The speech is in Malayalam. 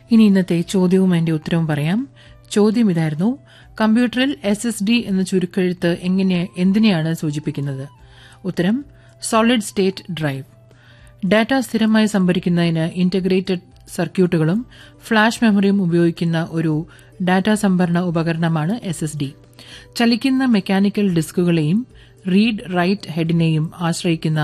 ഇനി ഇന്നത്തെ ചോദ്യവും അതിന്റെ ഉത്തരവും പറയാം. ചോദ്യം ഇതായിരുന്നു: കമ്പ്യൂട്ടറിൽ SSD എന്ന ചുരുക്കെഴുത്ത് എന്തിനെയാണ് സൂചിപ്പിക്കുന്നത്? ഉത്തരം: സോളിഡ് സ്റ്റേറ്റ് ഡ്രൈവ്. ഡാറ്റ സ്ഥിരമായി സംഭരിക്കുന്നതിന് ഇന്റഗ്രേറ്റഡ് സർക്യൂട്ടുകളും ഫ്ലാഷ് മെമ്മറിയും ഉപയോഗിക്കുന്ന ഒരു ഡാറ്റാ സംഭരണ ഉപകരണമാണ് SSD. ചലിക്കുന്ന മെക്കാനിക്കൽ ഡിസ്കുകളെയും റീഡ് റൈറ്റ് ഹെഡിനെയും ആശ്രയിക്കുന്ന